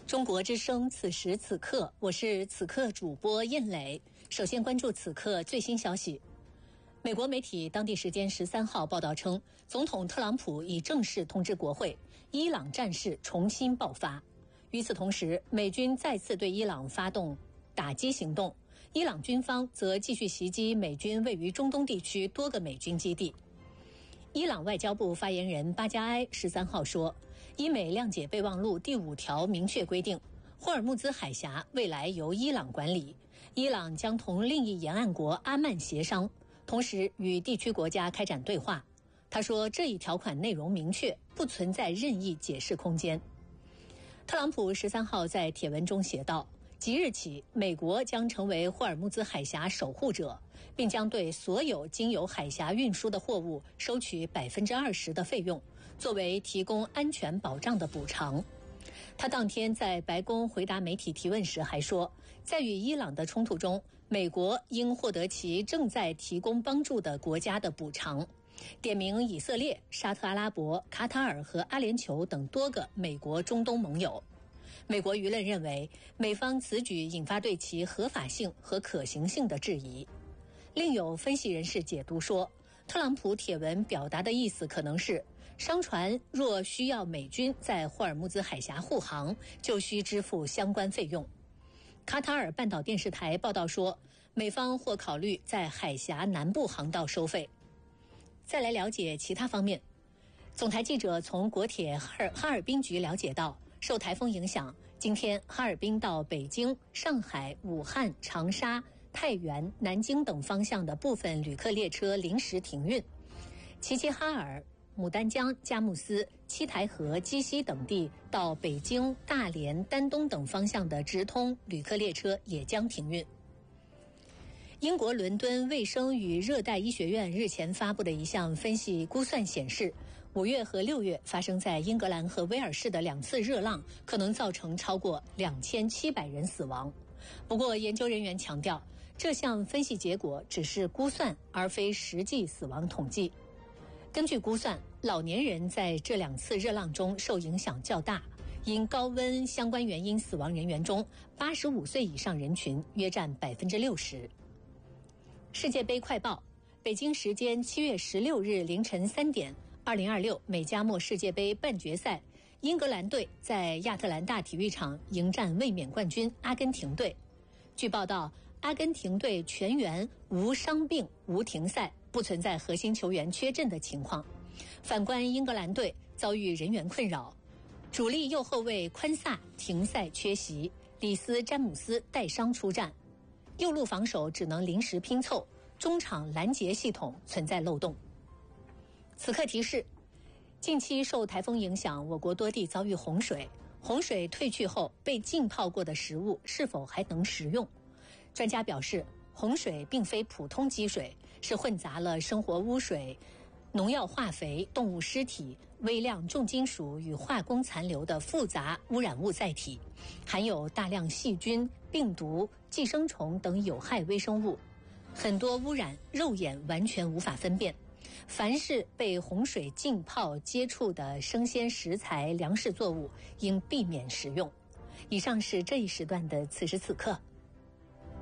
中国之声，此时此刻，我是此刻主播燕磊。首先关注此刻最新消息。美国媒体当地时间13号报道称，总统特朗普已正式通知国会，伊朗战事重新爆发。与此同时，美军再次对伊朗发动打击行动，伊朗军方则继续袭击美军位于中东地区多个美军基地。伊朗外交部发言人巴加埃13号说，伊美谅解备忘录第5条明确规定，霍尔木兹海峡未来由伊朗管理，伊朗将同另一沿岸国阿曼协商，同时与地区国家开展对话。他说，这一条款内容明确，不存在任意解释空间。特朗普13号在帖文中写道，即日起，美国将成为霍尔木兹海峡守护者，并将对所有经由海峡运输的货物收取20%的费用，作为提供安全保障的补偿。他当天在白宫回答媒体提问时还说，在与伊朗的冲突中，美国应获得其正在提供帮助的国家的补偿，点名以色列、沙特阿拉伯、卡塔尔和阿联酋等多个美国中东盟友。美国舆论认为，美方此举引发对其合法性和可行性的质疑。另有分析人士解读说，特朗普帖文表达的意思可能是，商船若需要美军在霍尔木兹海峡护航，就需支付相关费用。卡塔尔半岛电视台报道说，美方或考虑在海峡南部航道收费。再来了解其他方面，总台记者从国铁哈尔滨局了解到，受台风影响，今天哈尔滨到北京、上海、武汉、长沙、太原、南京等方向的部分旅客列车临时停运。齐齐哈尔、牡丹江、佳木斯、七台河、鸡西等地到北京、大连、丹东等方向的直通旅客列车也将停运。英国伦敦卫生与热带医学院日前发布的一项分析估算显示，5月和6月发生在英格兰和威尔士的2次热浪可能造成超过2700人死亡。不过，研究人员强调，这项分析结果只是估算，而非实际死亡统计。根据估算，老年人在这2次热浪中受影响较大，因高温相关原因死亡人员中，85岁以上人群约占60%。世界杯快报，北京时间7月16日凌晨3点，2026美加墨世界杯半决赛，英格兰队在亚特兰大体育场迎战卫冕冠军阿根廷队。据报道，阿根廷队全员无伤病、无停赛，不存在核心球员缺阵的情况。反观英格兰队遭遇人员困扰，主力右后卫宽萨停赛缺席，里斯詹姆斯带伤出战，右路防守只能临时拼凑，中场拦截系统存在漏洞。此刻提示，近期受台风影响，我国多地遭遇洪水，洪水退去后被浸泡过的食物是否还能食用？专家表示，洪水并非普通积水，是混杂了生活污水、农药化肥、动物尸体、微量重金属与化工残留的复杂污染物载体，含有大量细菌、病毒、寄生虫等有害微生物，很多污染肉眼完全无法分辨。凡是被洪水浸泡接触的生鲜食材、粮食作物，应避免食用。以上是这一时段的此时此刻。